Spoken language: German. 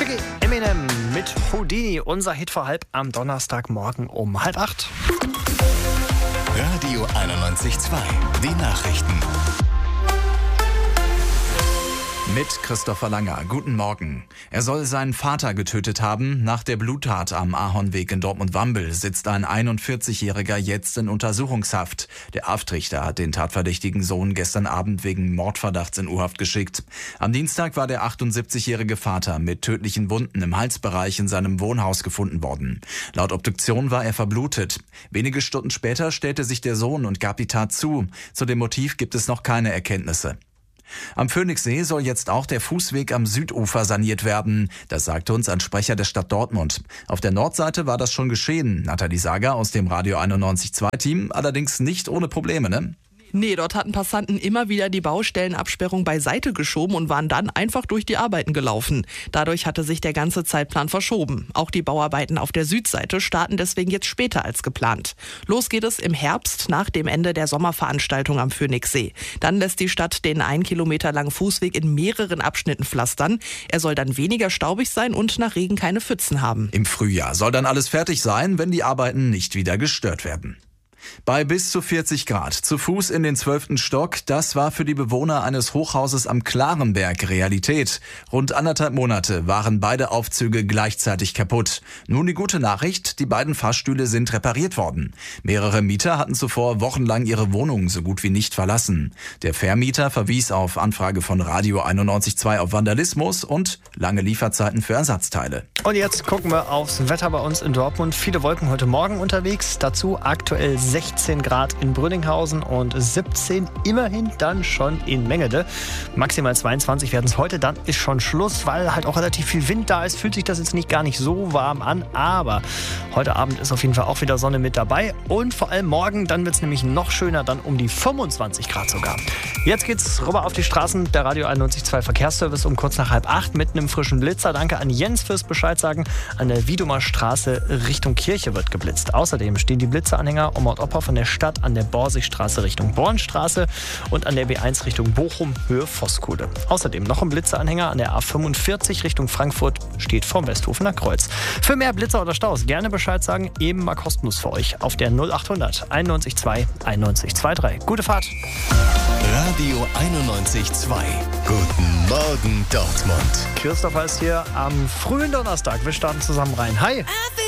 Tricky Eminem mit Houdini, unser Hit vor halb am Donnerstagmorgen um 7:30. Radio 91.2, die Nachrichten. Mit Christopher Langer. Guten Morgen. Er soll seinen Vater getötet haben. Nach der Bluttat am Ahornweg in Dortmund-Wambel sitzt ein 41-Jähriger jetzt in Untersuchungshaft. Der Haftrichter hat den tatverdächtigen Sohn gestern Abend wegen Mordverdachts in U-Haft geschickt. Am Dienstag war der 78-jährige Vater mit tödlichen Wunden im Halsbereich in seinem Wohnhaus gefunden worden. Laut Obduktion war er verblutet. Wenige Stunden später stellte sich der Sohn und gab die Tat zu. Zu dem Motiv gibt es noch keine Erkenntnisse. Am Phoenixsee soll jetzt auch der Fußweg am Südufer saniert werden. Das sagte uns ein Sprecher der Stadt Dortmund. Auf der Nordseite war das schon geschehen. Nathalie Sager aus dem Radio 91.2-Team, allerdings nicht ohne Probleme, ne? Nee, dort hatten Passanten immer wieder die Baustellenabsperrung beiseite geschoben und waren dann einfach durch die Arbeiten gelaufen. Dadurch hatte sich der ganze Zeitplan verschoben. Auch die Bauarbeiten auf der Südseite starten deswegen jetzt später als geplant. Los geht es im Herbst nach dem Ende der Sommerveranstaltung am Phoenixsee. Dann lässt die Stadt den 1 Kilometer langen Fußweg in mehreren Abschnitten pflastern. Er soll dann weniger staubig sein und nach Regen keine Pfützen haben. Im Frühjahr soll dann alles fertig sein, wenn die Arbeiten nicht wieder gestört werden. Bei bis zu 40 Grad zu Fuß in den 12. Stock, das war für die Bewohner eines Hochhauses am Klarenberg Realität. Rund 1,5 Monate waren beide Aufzüge gleichzeitig kaputt. Nun die gute Nachricht, die beiden Fahrstühle sind repariert worden. Mehrere Mieter hatten zuvor wochenlang ihre Wohnungen so gut wie nicht verlassen. Der Vermieter verwies auf Anfrage von Radio 91.2 auf Vandalismus und lange Lieferzeiten für Ersatzteile. Und jetzt gucken wir aufs Wetter bei uns in Dortmund. Viele Wolken heute Morgen unterwegs. Dazu aktuell 16 Grad in Brünninghausen und 17 immerhin dann schon in Mengede. Maximal 22 werden es heute. Dann ist schon Schluss, weil halt auch relativ viel Wind da ist. Fühlt sich das jetzt nicht gar nicht so warm an. Aber heute Abend ist auf jeden Fall auch wieder Sonne mit dabei. Und vor allem morgen, dann wird es nämlich noch schöner, dann um die 25 Grad sogar. Jetzt geht's rüber auf die Straßen. Der Radio 91.2 Verkehrsservice um kurz nach 7:30 mit einem frischen Blitzer. Danke an Jens fürs Bescheid sagen. An der Wiedumer Straße Richtung Kirche wird geblitzt. Außerdem stehen die Blitzeranhänger um Opper von der Stadt an der Borsigstraße Richtung Bornstraße und an der B1 Richtung Bochum Höhe Voskuhle. Außerdem noch ein Blitzeranhänger an der A45 Richtung Frankfurt steht vorm Westhofener Kreuz. Für mehr Blitzer oder Staus gerne Bescheid sagen, eben mal kostenlos für euch auf der 0800 91.2 91.23. Gute Fahrt! Radio 91.2. Guten Morgen Dortmund. Christopher ist hier am frühen Donnerstag. Wir starten zusammen rein. Hi!